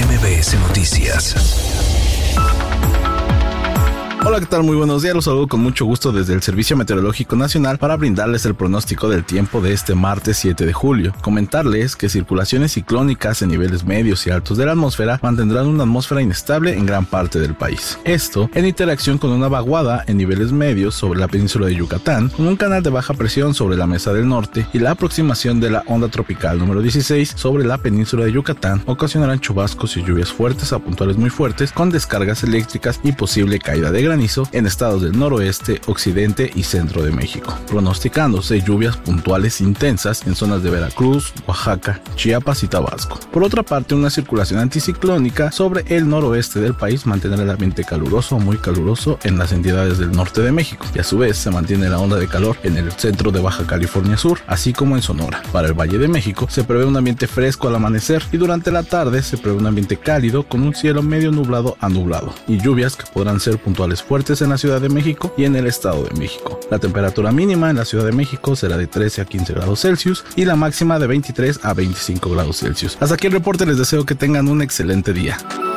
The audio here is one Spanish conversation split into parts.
MBS Noticias. Hola, ¿qué tal? Muy buenos días, los saludo con mucho gusto desde el Servicio Meteorológico Nacional para brindarles el pronóstico del tiempo de este martes 7 de julio. Comentarles que circulaciones ciclónicas en niveles medios y altos de la atmósfera mantendrán una atmósfera inestable en gran parte del país. Esto en interacción con una vaguada en niveles medios sobre la península de Yucatán, con un canal de baja presión sobre la Mesa del Norte y la aproximación de la onda tropical número 16 sobre la península de Yucatán ocasionarán chubascos y lluvias fuertes a puntuales muy fuertes con descargas eléctricas y posible caída de granizo en estados del noroeste, occidente y centro de México, pronosticándose lluvias puntuales intensas en zonas de Veracruz, Oaxaca, Chiapas y Tabasco. Por otra parte, una circulación anticiclónica sobre el noroeste del país mantendrá el ambiente caluroso o muy caluroso en las entidades del norte de México, y a su vez se mantiene la onda de calor en el centro de Baja California Sur, así como en Sonora. Para el Valle de México se prevé un ambiente fresco al amanecer y durante la tarde se prevé un ambiente cálido con un cielo medio nublado a nublado y lluvias que podrán ser puntuales fuertes en la Ciudad de México y en el Estado de México. La temperatura mínima en la Ciudad de México será de 13 a 15 grados Celsius y la máxima de 23 a 25 grados Celsius. Hasta aquí el reporte, les deseo que tengan un excelente día.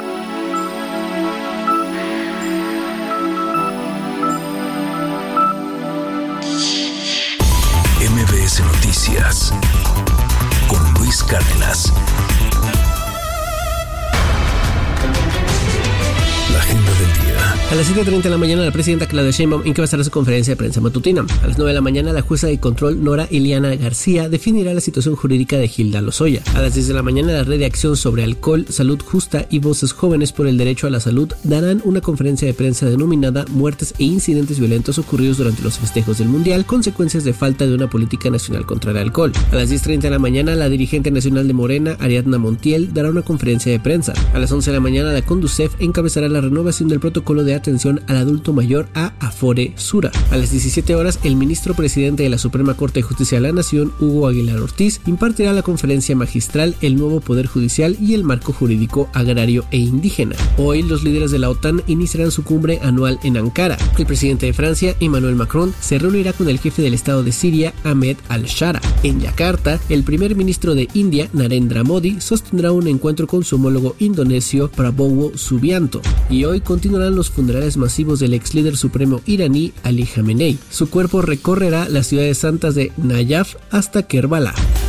MBS Noticias con Luis Cárdenas. La agenda del día. A las 7:30 de la mañana, la presidenta Claudia Sheinbaum encabezará su conferencia de prensa matutina. A las 9 de la mañana, la jueza de control Nora Iliana García definirá la situación jurídica de Hilda Lozoya. A las 10 de la mañana, la Red de Acción sobre Alcohol, Salud Justa y Voces Jóvenes por el Derecho a la Salud darán una conferencia de prensa denominada Muertes e Incidentes Violentos ocurridos durante los festejos del Mundial, consecuencias de falta de una política nacional contra el alcohol. A las 10:30 de la mañana, la dirigente nacional de Morena, Ariadna Montiel, dará una conferencia de prensa. A las 11 de la mañana, la Conducef encabezará la renovación del protocolo de atención al adulto mayor a Afore Sura. A las 17 horas, el ministro presidente de la Suprema Corte de Justicia de la Nación, Hugo Aguilar Ortiz, impartirá la conferencia magistral El nuevo Poder Judicial y el marco jurídico agrario e indígena. Hoy, los líderes de la OTAN iniciarán su cumbre anual en Ankara. El presidente de Francia, Emmanuel Macron, se reunirá con el jefe del Estado de Siria, Ahmed al-Shara. En Yakarta, el primer ministro de India, Narendra Modi, sostendrá un encuentro con su homólogo indonesio, Prabowo Subianto. Y hoy continuarán los funerales masivos del ex líder supremo iraní Ali Khamenei. Su cuerpo recorrerá las ciudades santas de Nayaf hasta Kerbala.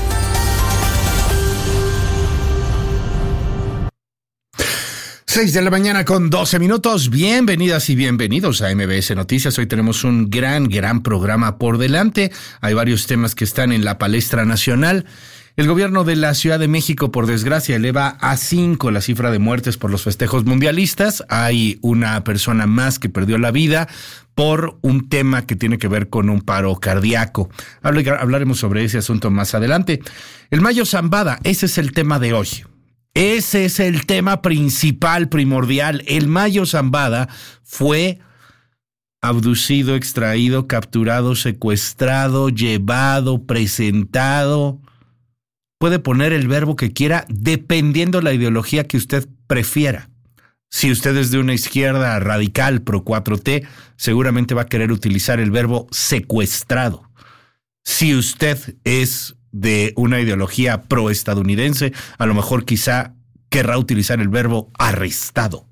Seis de la mañana con 12 minutos. Bienvenidas y bienvenidos a MBS Noticias. Hoy tenemos un gran programa por delante. Hay varios temas que están en la palestra nacional. El gobierno de la Ciudad de México, por desgracia, eleva a 5 la cifra de muertes por los festejos mundialistas. Hay una persona más que perdió la vida por un tema que tiene que ver con un paro cardíaco. Hablaremos sobre ese asunto más adelante. El Mayo Zambada, ese es el tema de hoy. Ese es el tema principal, primordial. El Mayo Zambada fue abducido, extraído, capturado, secuestrado, llevado, presentado. Puede poner el verbo que quiera dependiendo la ideología que usted prefiera. Si usted es de una izquierda radical pro 4T, seguramente va a querer utilizar el verbo secuestrado. Si usted es de una ideología pro-estadounidense, a lo mejor quizá querrá utilizar el verbo arrestado.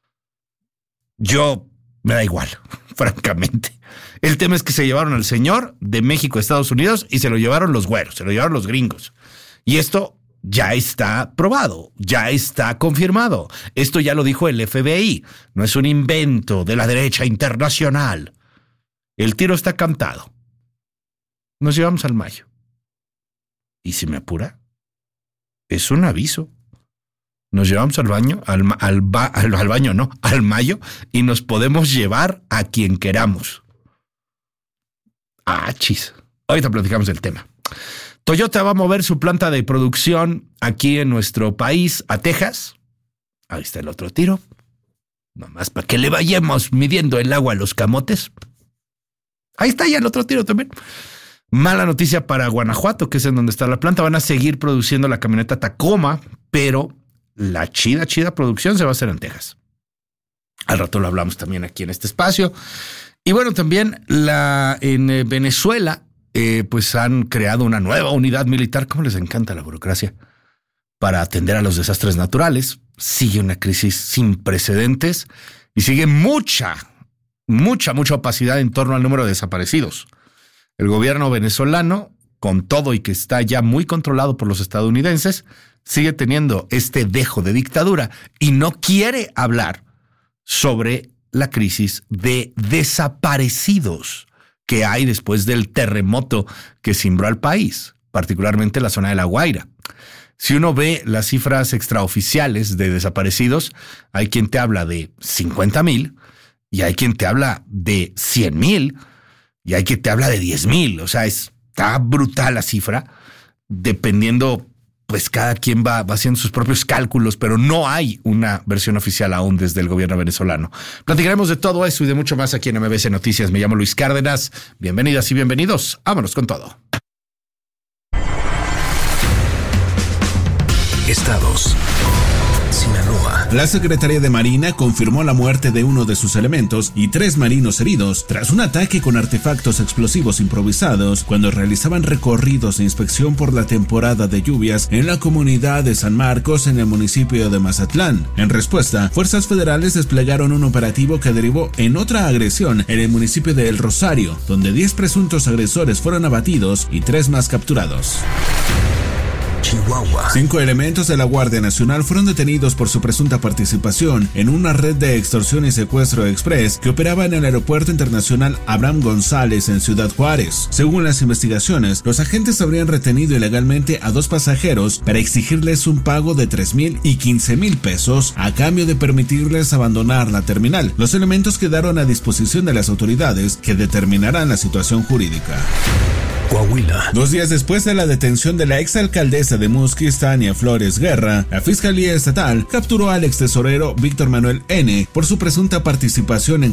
Yo me da igual, francamente. El tema es que se llevaron al señor de México a Estados Unidos y se lo llevaron los güeros, se lo llevaron los gringos. Y esto ya está probado, ya está confirmado. Esto ya lo dijo el FBI, no es un invento de la derecha internacional. El tiro está cantado. Nos llevamos al Mayo. Y si me apura, es un aviso. Nos llevamos al Mayo, y nos podemos llevar a quien queramos. Chis. Ahorita platicamos del tema. Toyota va a mover su planta de producción aquí en nuestro país a Texas. Ahí está el otro tiro. Nomás para que le vayamos midiendo el agua a los camotes. Ahí está ya el otro tiro también. Mala noticia para Guanajuato, que es en donde está la planta. Van a seguir produciendo la camioneta Tacoma, pero la chida producción se va a hacer en Texas. Al rato lo hablamos también aquí en este espacio. Y bueno, también en Venezuela, pues han creado una nueva unidad militar. ¿Cómo les encanta la burocracia? Para atender a los desastres naturales. sigue una crisis sin precedentes y sigue mucha opacidad en torno al número de desaparecidos. El gobierno venezolano, con todo y que está ya muy controlado por los estadounidenses, sigue teniendo este dejo de dictadura y no quiere hablar sobre la crisis de desaparecidos que hay después del terremoto que cimbró al país, particularmente la zona de La Guaira. Si uno ve las cifras extraoficiales de desaparecidos, hay quien te habla de 50,000 y hay quien te habla de 100,000 y hay quien te habla de 10,000. O sea, está brutal la cifra, dependiendo, pues cada quien va haciendo sus propios cálculos, pero no hay una versión oficial aún desde el gobierno venezolano. Platicaremos de todo eso y de mucho más aquí en MBS Noticias. Me llamo Luis Cárdenas. Bienvenidas y bienvenidos. Vámonos con todo. Estados. Sinaloa. La Secretaría de Marina confirmó la muerte de uno de sus elementos y 3 marinos heridos tras un ataque con artefactos explosivos improvisados cuando realizaban recorridos de inspección por la temporada de lluvias en la comunidad de San Marcos en el municipio de Mazatlán. En respuesta, fuerzas federales desplegaron un operativo que derivó en otra agresión en el municipio de El Rosario, donde 10 presuntos agresores fueron abatidos y 3 más capturados. Chihuahua. 5 elementos de la Guardia Nacional fueron detenidos por su presunta participación en una red de extorsión y secuestro express que operaba en el Aeropuerto Internacional Abraham González en Ciudad Juárez. Según las investigaciones, los agentes habrían retenido ilegalmente a 2 pasajeros para exigirles un pago de 3,000 y 15,000 pesos a cambio de permitirles abandonar la terminal. Los elementos quedaron a disposición de las autoridades que determinarán la situación jurídica. Coahuila. 2 días después de la detención de la exalcaldesa de Musquis, Tania Flores Guerra, la Fiscalía Estatal capturó al extesorero Víctor Manuel N. por su presunta participación en